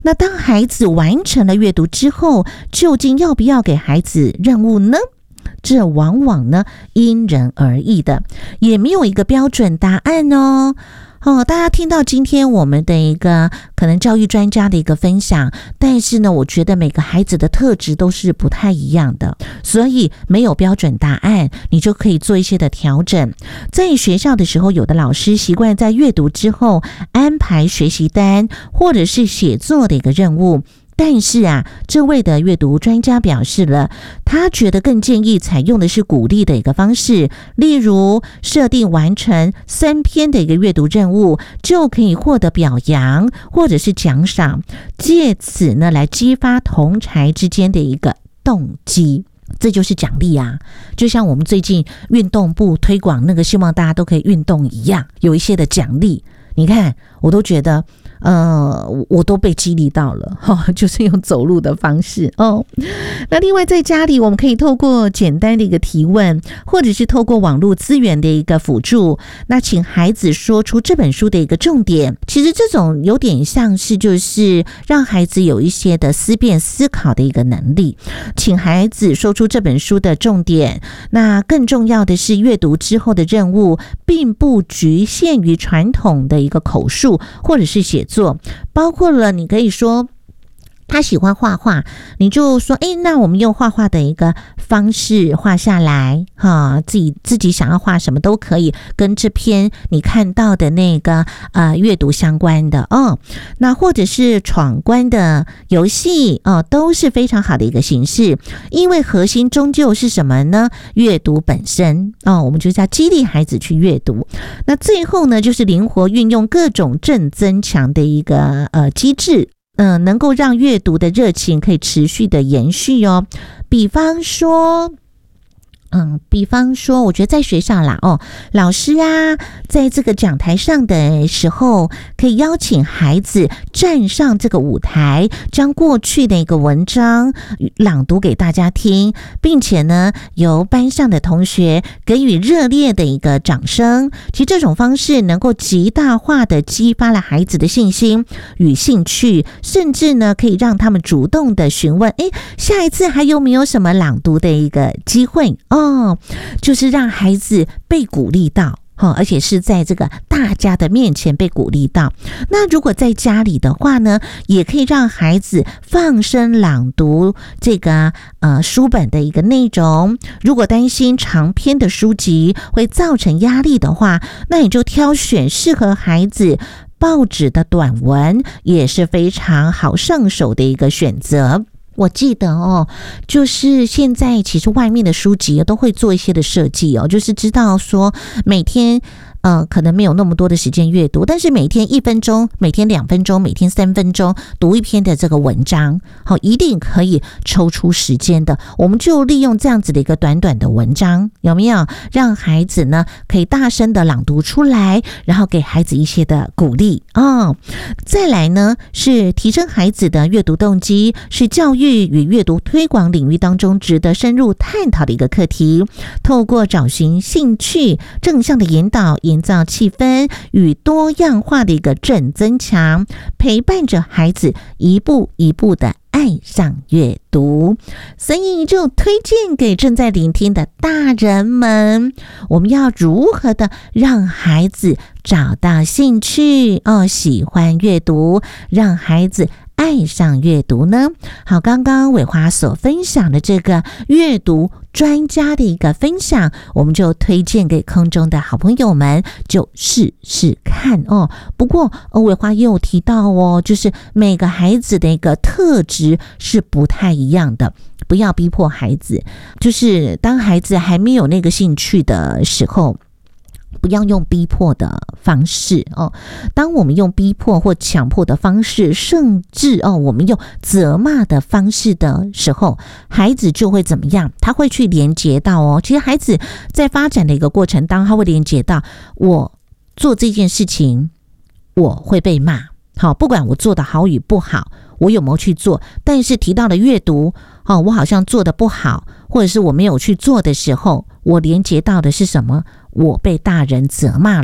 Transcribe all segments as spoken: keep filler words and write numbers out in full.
那当孩子完成了阅读之后，究竟要不要给孩子任务呢？这往往呢因人而异的，也没有一个标准答案哦。哦，大家听到今天我们的一个可能教育专家的一个分享，但是呢，我觉得每个孩子的特质都是不太一样的，所以没有标准答案，你就可以做一些的调整。在学校的时候，有的老师习惯在阅读之后安排学习单或者是写作的一个任务。但是啊，这位的阅读专家表示了，他觉得更建议采用的是鼓励的一个方式，例如设定完成三篇的一个阅读任务，就可以获得表扬或者是奖赏，借此呢来激发同儕之间的一个动机。这就是奖励啊，就像我们最近运动部推广那个希望大家都可以运动一样，有一些的奖励。你看，我都觉得呃，我都被激励到了、哦、就是用走路的方式哦。那另外在家里，我们可以透过简单的一个提问，或者是透过网络资源的一个辅助，那请孩子说出这本书的一个重点。其实这种有点像是就是让孩子有一些的思辨思考的一个能力，请孩子说出这本书的重点。那更重要的是，阅读之后的任务并不局限于传统的一个口述或者是写作，包括了你可以说他喜欢画画，你就说诶，那我们用画画的一个方式画下来哈，自己自己想要画什么都可以，跟这篇你看到的那个呃阅读相关的哦。那或者是闯关的游戏哦，都是非常好的一个形式，因为核心终究是什么呢？阅读本身哦，我们就是要激励孩子去阅读。那最后呢，就是灵活运用各种正增强的一个呃机制。嗯、呃，能够让阅读的热情可以持续的延续哦。比方说，嗯，比方说，我觉得在学校啦，哦，老师啊，在这个讲台上的时候，可以邀请孩子站上这个舞台，将过去的一个文章朗读给大家听，并且呢，由班上的同学给予热烈的一个掌声。其实这种方式能够极大化的激发了孩子的信心与兴趣，甚至呢，可以让他们主动的询问，诶，下一次还有没有什么朗读的一个机会哦？哦，就是让孩子被鼓励到，而且是在这个大家的面前被鼓励到。那如果在家里的话呢，也可以让孩子放声朗读这个呃书本的一个内容。如果担心长篇的书籍会造成压力的话，那你就挑选适合孩子报纸的短文，也是非常好上手的一个选择。我记得哦，就是现在其实外面的书籍都会做一些的设计哦，就是知道说每天呃，可能没有那么多的时间阅读，但是每天一分钟，每天两分钟，每天三分钟读一篇的这个文章，好，一定可以抽出时间的。我们就利用这样子的一个短短的文章，有没有让孩子呢可以大声的朗读出来，然后给孩子一些的鼓励啊、哦。再来呢是提升孩子的阅读动机，是教育与阅读推广领域当中值得深入探讨的一个课题。透过找寻兴趣，正向的引导，营造气氛与多样化的一个正增强，陪伴着孩子一步一步的爱上阅读。所以就推荐给正在聆听的大人们，我们要如何的让孩子找到兴趣哦，喜欢阅读，让孩子爱上阅读呢？好，刚刚伟华所分享的这个阅读专家的一个分享，我们就推荐给空中的好朋友们，就试试看哦。不过伟华也有提到哦，就是每个孩子的一个特质是不太一样的，不要逼迫孩子，就是当孩子还没有那个兴趣的时候，不要用逼迫的方式哦。当我们用逼迫或强迫的方式，甚至哦，我们用责骂的方式的时候，孩子就会怎么样？他会去连接到哦。其实孩子在发展的一个过程当中，他会连接到我做这件事情，我会被骂。好，不管我做的好与不好，我有没有去做，但是提到了阅读，哦，我好像做的不好，或者是我没有去做的时候，我连接到的是什么？我被大人责骂了，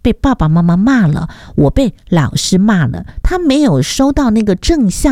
被爸爸妈妈骂了，我被老师骂了，他没有收到那个正向